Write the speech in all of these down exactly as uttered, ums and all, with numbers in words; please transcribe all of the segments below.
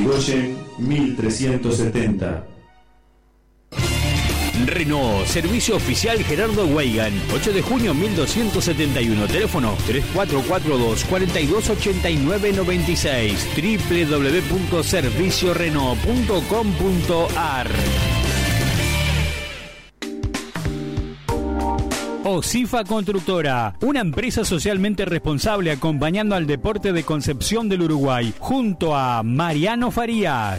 Irigoyen mil trescientos setenta. Renault, servicio oficial Gerardo Weigan, ocho de junio mil doscientos setenta y uno, teléfono tres cuatro cuatro dos, cuatro dos ocho nueve nueve seis, doble u doble u doble u punto servicio renault punto com punto a r. Osifa Constructora, una empresa socialmente responsable acompañando al deporte de Concepción del Uruguay, junto a Mariano Farías.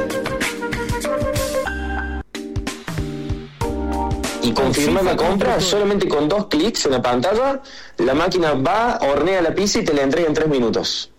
Y confirmar la compra solamente con dos clics en la pantalla, la máquina va, hornea la pizza y te la entrega en tres minutos.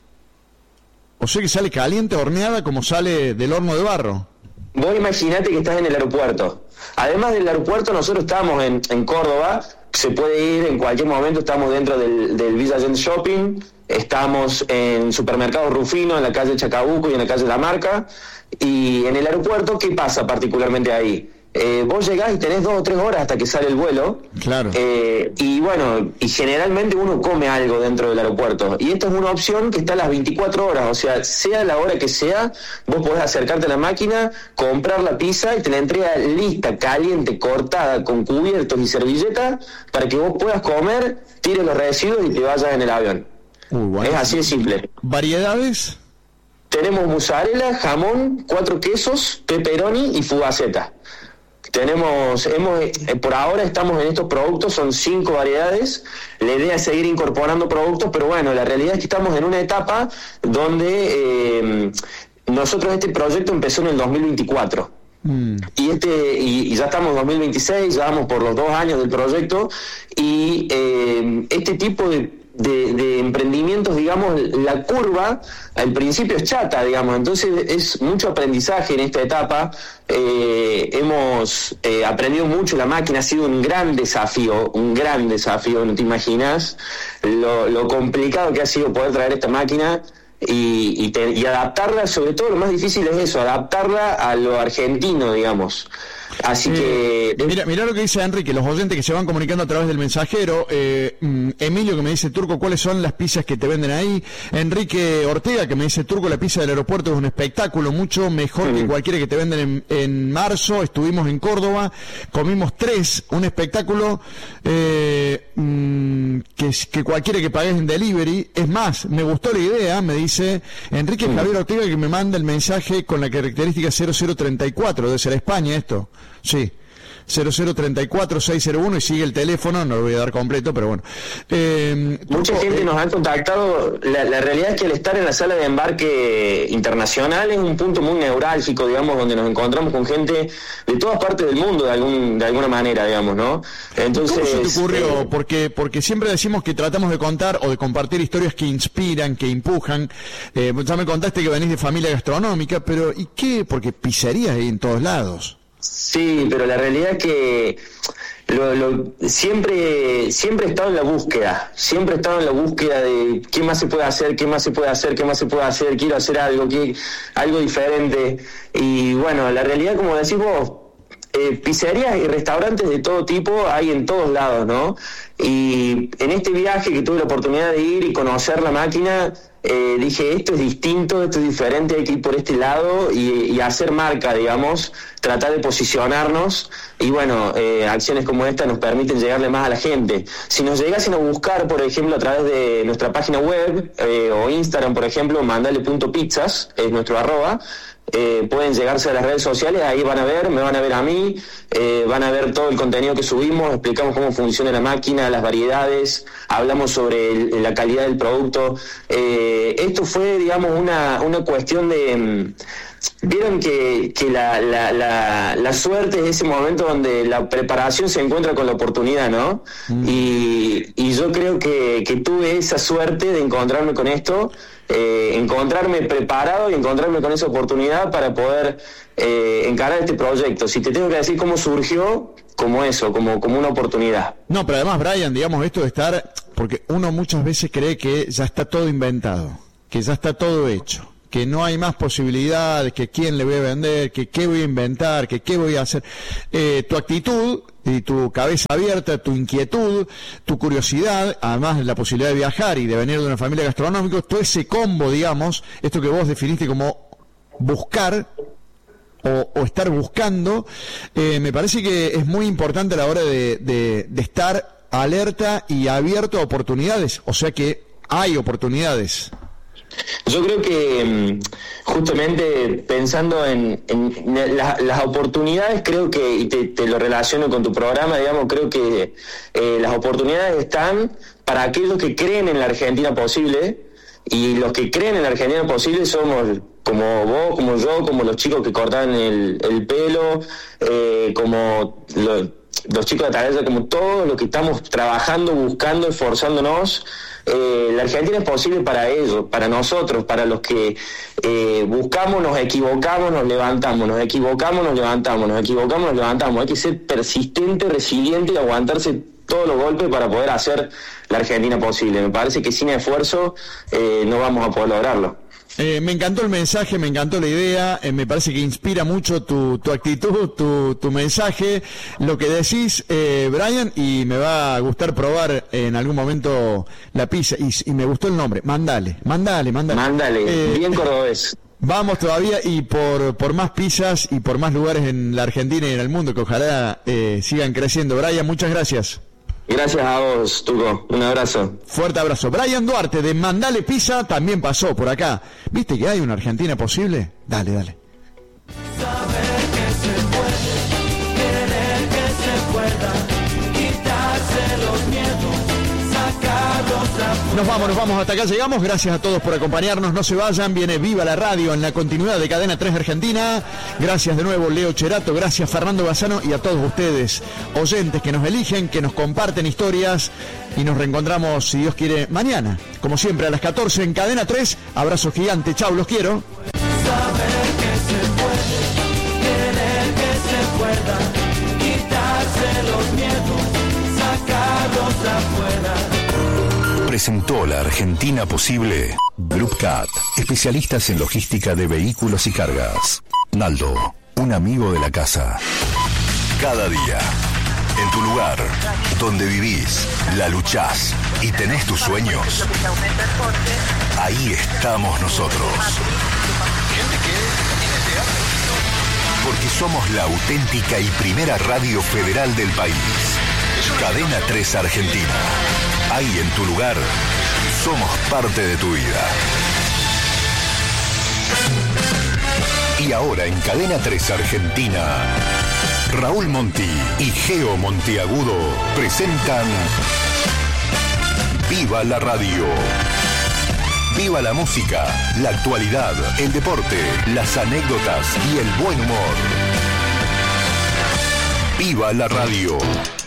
O sea que sale caliente, horneada, como sale del horno de barro. Vos imaginate que estás en el aeropuerto. Además del aeropuerto, nosotros estamos en, en Córdoba, se puede ir en cualquier momento, estamos dentro del, del Villa Allende Shopping, estamos en Supermercado Rufino, en la calle Chacabuco y en la calle La Marca. Y en el aeropuerto, ¿qué pasa particularmente ahí? Eh, vos llegás y tenés dos o tres horas hasta que sale el vuelo. Claro. Eh, y bueno, y generalmente uno come algo dentro del aeropuerto. Y esta es una opción que está a las veinticuatro horas. O sea, sea la hora que sea, vos podés acercarte a la máquina, comprar la pizza y te la entrega lista, caliente, cortada, con cubiertos y servilletas, para que vos puedas comer, tires los residuos y te vayas en el avión. Uy, bueno. Es así de simple. ¿Variedades? Tenemos mozzarella, jamón, cuatro quesos, pepperoni y fugaceta. Tenemos, hemos, eh, por ahora estamos en estos productos, son cinco variedades. La idea es seguir incorporando productos, pero bueno, la realidad es que estamos en una etapa donde eh, nosotros este proyecto empezó en el dos mil veinticuatro. Mm. Y este y, y ya estamos en dos mil veintiséis, ya vamos por los dos años del proyecto, y eh, este tipo de De, de emprendimientos, digamos, la curva al principio es chata, digamos, entonces es mucho aprendizaje en esta etapa. Eh, hemos eh, aprendido mucho, la máquina ha sido un gran desafío, un gran desafío, no te imaginas lo, lo complicado que ha sido poder traer esta máquina y, y, te, y adaptarla, sobre todo lo más difícil es eso, adaptarla a lo argentino, digamos. Así eh, que... Mira, mira lo que dice Enrique, los oyentes que se van comunicando a través del mensajero. eh, Emilio que me dice, Turco, ¿cuáles son las pizzas que te venden ahí? Enrique Ortega que me dice, Turco, la pizza del aeropuerto es un espectáculo, mucho mejor que cualquiera que te venden en, en marzo. Estuvimos en Córdoba, comimos tres, un espectáculo eh, mm, que, que cualquiera que pagues en delivery. Es más, me gustó la idea, me dice Enrique mm. Javier Ortega, que me manda el mensaje con la característica cero cero treinta y cuatro, debe ser España esto. Sí, cero cero treinta y cuatro seis cero uno, y sigue el teléfono, no lo voy a dar completo, pero bueno. Eh, Mucha Turco, gente eh, nos ha contactado. La, la realidad es que el estar en la sala de embarque internacional es un punto muy neurálgico, digamos, donde nos encontramos con gente de todas partes del mundo, de algún de alguna manera, digamos, ¿no? Entonces, ¿cómo se te ocurrió? Eh, porque porque siempre decimos que tratamos de contar o de compartir historias que inspiran, que empujan. Eh, ya me contaste que venís de familia gastronómica, pero ¿y qué? Porque pizzerías hay en todos lados. Sí, pero la realidad es que lo, lo, siempre siempre he estado en la búsqueda, siempre he estado en la búsqueda de qué más se puede hacer, qué más se puede hacer, qué más se puede hacer, quiero hacer algo, qué, algo diferente. Y bueno, la realidad, como decís vos, eh, pizzerías y restaurantes de todo tipo hay en todos lados, ¿no? Y en este viaje que tuve la oportunidad de ir y conocer la máquina, Eh, dije, esto es distinto, esto es diferente, hay que ir por este lado y, y hacer marca, digamos, tratar de posicionarnos, y bueno, eh, acciones como esta nos permiten llegarle más a la gente. Si nos llegasen a buscar, por ejemplo, a través de nuestra página web eh, o Instagram, por ejemplo, mandale punto pizzas, es nuestro arroba, eh, pueden llegarse a las redes sociales, ahí van a ver, me van a ver a mí, eh, van a ver todo el contenido que subimos, explicamos cómo funciona la máquina, las variedades, hablamos sobre el, la calidad del producto. Eh, esto fue, digamos, una, una cuestión de... Vieron que, que la, la, la, la suerte es ese momento donde la preparación se encuentra con la oportunidad, ¿no? Mm. Y, y yo creo que, que tuve esa suerte de encontrarme con esto, eh, encontrarme preparado y encontrarme con esa oportunidad para poder eh, encarar este proyecto. Si te tengo que decir cómo surgió, como eso, como, como una oportunidad. No, pero además, Brian, digamos, esto de estar... Porque uno muchas veces cree que ya está todo inventado, que ya está todo hecho, que no hay más posibilidades, que quién le voy a vender, que qué voy a inventar, que qué voy a hacer. Eh, tu actitud y tu cabeza abierta, tu inquietud, tu curiosidad, además la posibilidad de viajar y de venir de una familia gastronómica, todo ese combo, digamos, esto que vos definiste como buscar o, o estar buscando, eh, me parece que es muy importante a la hora de, de, de estar alerta y abierto a oportunidades, o sea que hay oportunidades. Yo creo que justamente pensando en, en la, las oportunidades, creo que, y te, te lo relaciono con tu programa, digamos, creo que eh, las oportunidades están para aquellos que creen en la Argentina posible, y los que creen en la Argentina posible somos como vos, como yo, como los chicos que cortan el, el pelo, eh, como lo, los chicos de Atalaya, como todos los que estamos trabajando, buscando, esforzándonos. Eh, la Argentina es posible para ellos, para nosotros, para los que eh, buscamos, nos equivocamos, nos levantamos, nos equivocamos, nos levantamos, nos equivocamos, nos levantamos. Hay que ser persistente, resiliente y aguantarse todos los golpes para poder hacer la Argentina posible. Me parece que sin esfuerzo eh, no vamos a poder lograrlo. Eh, me encantó el mensaje, me encantó la idea, eh, me parece que inspira mucho tu, tu actitud, tu, tu mensaje, lo que decís, eh, Brian, y me va a gustar probar en algún momento la pizza, y, y me gustó el nombre, Mandale, Mandale, Mandale. Mandale, eh, bien cordobés. Vamos todavía y por, por más pizzas y por más lugares en la Argentina y en el mundo que ojalá eh, sigan creciendo. Brian, muchas gracias. Gracias a vos, Tuco. Un abrazo. Fuerte abrazo. Brian Duarte de Mandale Pizza también pasó por acá. ¿Viste que hay una Argentina posible? Dale, dale. Saber que se puede, querer que se pueda, quitarse los miedos, sacarlos afuera. Nos vamos, nos vamos, hasta acá llegamos. Gracias a todos por acompañarnos. No se vayan, viene Viva la Radio en la continuidad de Cadena tres Argentina. Gracias de nuevo, Leo Cherato. Gracias, Fernando Bassano, y a todos ustedes, oyentes que nos eligen, que nos comparten historias. Y nos reencontramos, si Dios quiere, mañana, como siempre, a las catorce en Cadena tres. Abrazo gigante. Chau, los quiero. Saber que se puede, querer que se pueda, quitarse los miedos, sacarlos afuera. Presentó La Argentina Posible. Groupcat, especialistas en logística de vehículos y cargas. Naldo, un amigo de la casa. Cada día, en tu lugar, donde vivís, la luchás y tenés tus sueños, ahí estamos nosotros. Porque somos la auténtica y primera radio federal del país. Cadena tres Argentina. Ahí en tu lugar, somos parte de tu vida. Y ahora en Cadena tres Argentina, Raúl Monti y Geo Montiagudo presentan Viva la Radio. Viva la música, la actualidad, el deporte, las anécdotas y el buen humor. Viva la Radio.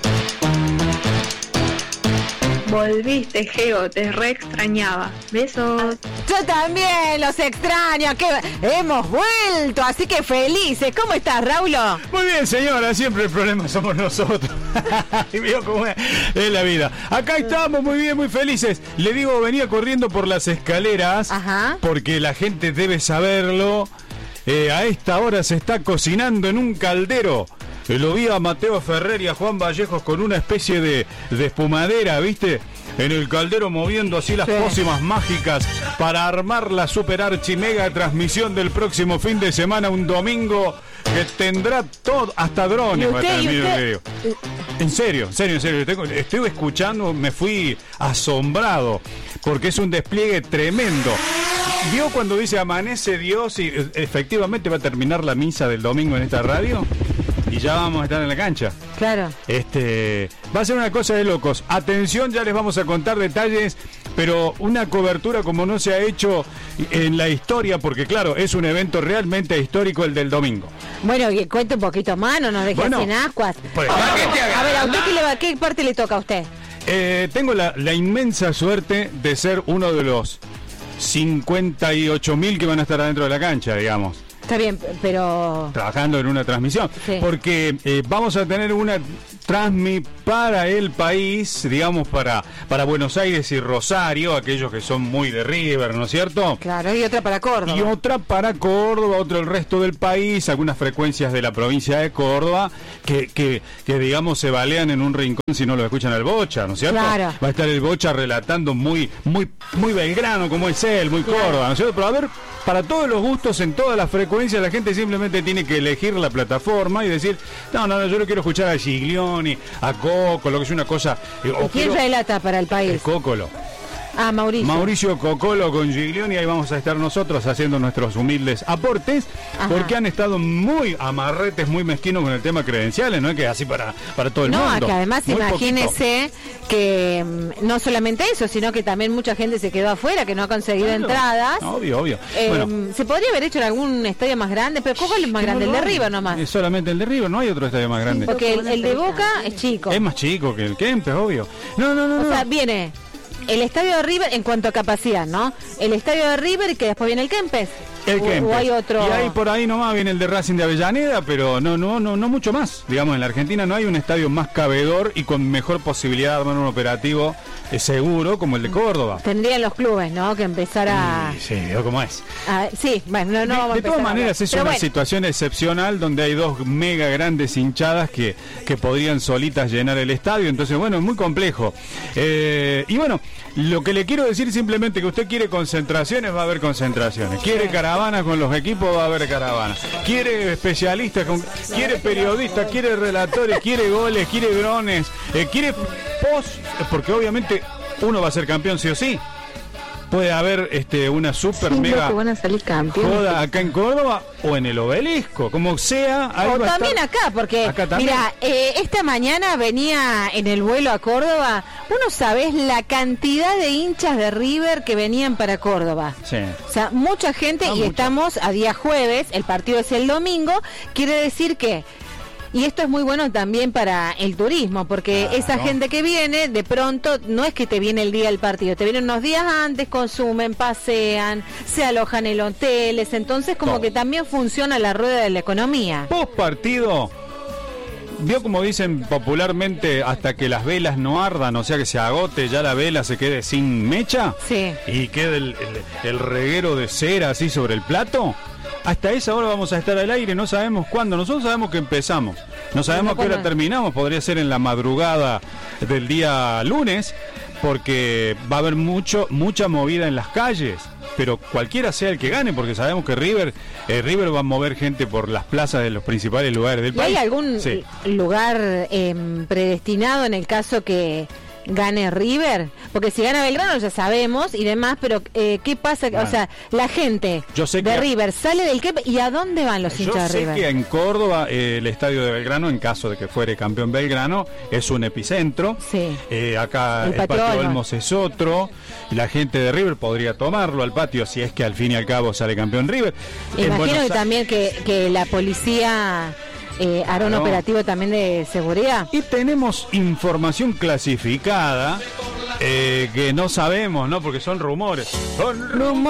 Volviste, Geo, te re extrañaba. Besos. Yo también los extraño, que hemos vuelto, así que felices. ¿Cómo estás, Raulo? Muy bien, señora, siempre el problema somos nosotros. Y veo cómo es, es la vida. Acá estamos muy bien, muy felices. Le digo, venía corriendo por las escaleras. Ajá. Porque la gente debe saberlo. Eh, a esta hora se está cocinando en un caldero. Lo vi a Mateo Ferrer y a Juan Vallejos con una especie de, de espumadera, ¿viste? En el caldero moviendo así las sí. pócimas mágicas para armar la super archi mega transmisión del próximo fin de semana, un domingo que tendrá todo, hasta drones va a tener el video. En serio, en serio, en serio. Tengo, estoy escuchando, me fui asombrado, porque es un despliegue tremendo. ¿Vio cuando dice amanece Dios y efectivamente va a terminar la misa del domingo en esta radio? Y ya vamos a estar en la cancha. Claro. Este, va a ser una cosa de locos. Atención, ya les vamos a contar detalles, pero una cobertura como no se ha hecho en la historia, porque claro, es un evento realmente histórico el del domingo. Bueno, que cuente un poquito más, no nos dejes bueno, sin ascuas. Pues, a, ver, a ver, ¿a usted qué, le va, qué parte le toca a usted? Eh, tengo la, la inmensa suerte de ser uno de los cincuenta y ocho mil que van a estar adentro de la cancha, digamos. Está bien, pero... Trabajando en una transmisión. Sí. Porque eh, vamos a tener una transmi para el país, digamos, para, para Buenos Aires y Rosario, aquellos que son muy de River, ¿no es cierto? Claro, y otra para Córdoba. Y otra para Córdoba, otro el resto del país, algunas frecuencias de la provincia de Córdoba, que, que, que digamos, se balean en un rincón si no lo escuchan al Bocha, ¿no es cierto? Claro. Va a estar el Bocha relatando muy, muy, muy Belgrano, como es él, muy Claro. Córdoba, ¿no es cierto? Pero a ver, para todos los gustos, en todas las frecuencias, la gente simplemente tiene que elegir la plataforma y decir, no, no, no, yo no quiero escuchar a Giglioni, a Cocolo, que es una cosa... eh, o ¿Y quién quiero- relata para el el país? Cocolo. Ah, Mauricio. Mauricio Cocolo con Giglioni, ahí vamos a estar nosotros haciendo nuestros humildes aportes, Ajá. porque han estado muy amarretes, muy mezquinos con el tema credenciales, no es que así para, para todo el No, mundo. que además Muy imagínese que mm, no solamente eso, sino que también mucha gente se quedó afuera, que no ha conseguido Claro. entradas. Obvio, obvio. Eh, Bueno, Se podría haber hecho en algún estadio más grande, pero ¿cuál es más que no grande? El lo de hay. River nomás. Es solamente el de River, no hay otro estadio más grande. Porque el, el de Boca es chico. Es más chico que el Kempes, obvio. No, no, no, O no. sea, viene el estadio de River en cuanto a capacidad, ¿no? El estadio de River y que después viene el Kempes. El O- Kempes. O hay otro. Y ahí por ahí nomás viene el de Racing de Avellaneda, pero no, no, no, no mucho más. Digamos, en la Argentina no hay un estadio más cabedor y con mejor posibilidad de armar un operativo eh, seguro como el de Córdoba. Tendrían los clubes, ¿no? Que empezar a... Sí, veo cómo es. a- sí, bueno, no, no de vamos a de empezar todas a maneras hablar. es Pero una bueno, situación excepcional donde hay dos mega grandes hinchadas que, que podrían solitas llenar el estadio, entonces bueno, es muy complejo. Eh, y bueno, lo que le quiero decir simplemente que usted quiere concentraciones, va a haber concentraciones. Quiere caravanas con los equipos, va a haber caravanas. Quiere especialistas, con, quiere periodistas, quiere relatores, quiere goles, quiere drones, eh, quiere post, porque obviamente uno va a ser campeón sí o sí. Puede haber este una super mega que van a salir campeones. joda acá en Córdoba o en el Obelisco, como sea. ahí o va a también estar. acá, porque Acá también. mira, eh, esta mañana venía en el vuelo a Córdoba, vos no sabés la cantidad de hinchas de River que venían para Córdoba. Sí. O sea, mucha gente, No, y mucha. estamos a día jueves, el partido es el domingo, quiere decir que... Y esto es muy bueno también para el turismo, porque Claro. esa gente que viene, de pronto, no es que te viene el día del partido, te vienen unos días antes, consumen, pasean, se alojan en hoteles, entonces como Todo. que también funciona la rueda de la economía. Post partido, vio como dicen popularmente, hasta que las velas no ardan, o sea que se agote, ya la vela se quede sin mecha Sí. y quede el, el- el reguero de cera así sobre el plato. Hasta esa hora vamos a estar al aire, no sabemos cuándo. Nosotros sabemos que empezamos, no sabemos a qué hora ¿cuándo? terminamos. Podría ser en la madrugada del día lunes, porque va a haber mucho mucha movida en las calles. Pero cualquiera sea el que gane, porque sabemos que River eh, River va a mover gente por las plazas de los principales lugares del ¿Y hay país. algún Sí. lugar em, predestinado en el caso que gane River? Porque si gana Belgrano ya sabemos y demás, pero eh, ¿qué pasa? Bueno. O sea, la gente Yo sé de que- River sale del Kempes y ¿a dónde van los Yo hinchas de sé River? que en Córdoba eh, el estadio de Belgrano, en caso de que fuere campeón Belgrano, es un epicentro. Sí. Eh, acá El el, Patio patio Olmos. Olmos es otro. Y la gente de River podría tomarlo al patio si es que al fin y al cabo sale campeón River. En Imagino Buenos que Aires- también que, que la policía eh, hará un Claro. operativo también de seguridad. Y tenemos información clasificada eh, que no sabemos, ¿no? Porque son rumores. Son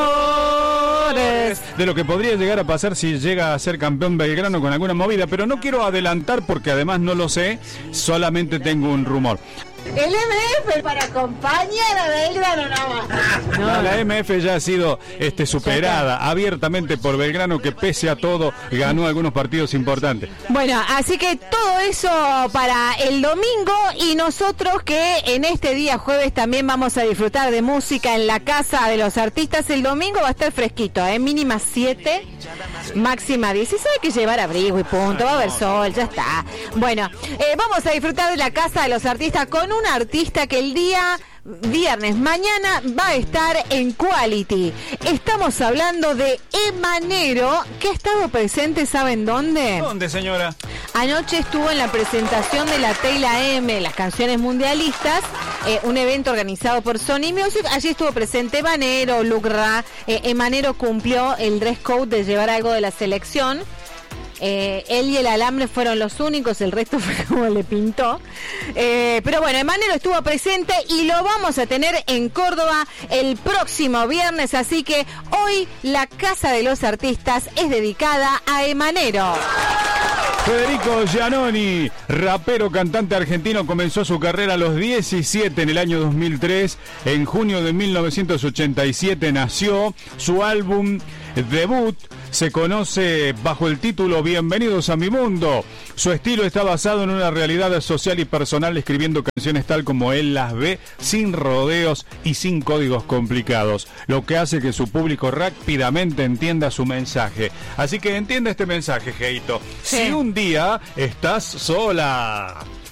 rumores de lo que podría llegar a pasar si llega a ser campeón Belgrano con alguna movida. Pero no quiero adelantar porque además no lo sé. Solamente tengo un rumor. El M F para acompañar a Belgrano nada más. No, la M F ya ha sido este, superada abiertamente por Belgrano, que pese a todo ganó algunos partidos importantes. Bueno, así que todo eso para el domingo y nosotros que en este día jueves también vamos a disfrutar de música en la casa de los artistas. El domingo va a estar fresquito, ¿eh? Mínima siete, máxima diez. Y sabe que llevar abrigo y punto, va a haber sol, ya está. Bueno, eh, vamos a disfrutar de la casa de los artistas con un artista que el día viernes, mañana, va a estar en Quality. Estamos hablando de Emanero, que ha estado presente, ¿saben dónde? ¿Dónde, señora? Anoche estuvo en la presentación de la Tela M, las canciones mundialistas, eh, un evento organizado por Sony Music. Allí estuvo presente Emanero, Lucra. Eh, Emanero cumplió el dress code de llevar algo de la selección. Eh, él y el alambre fueron los únicos, el resto fue como le pintó. Eh, pero bueno, Emanero estuvo presente y lo vamos a tener en Córdoba el próximo viernes, así que hoy la Casa de los Artistas es dedicada a Emanero. Federico Giannoni, rapero, cantante argentino, comenzó su carrera a los diecisiete en el año dos mil tres. En junio de mil novecientos ochenta y siete nació. Su álbum debut se conoce bajo el título Bienvenidos a mi mundo. Su estilo está basado en una realidad social y personal, escribiendo canciones tal como él las ve, sin rodeos y sin códigos complicados, lo que hace que su público rápidamente entienda su mensaje. Así que entienda este mensaje, Geito. Sí. Si un día estás sola,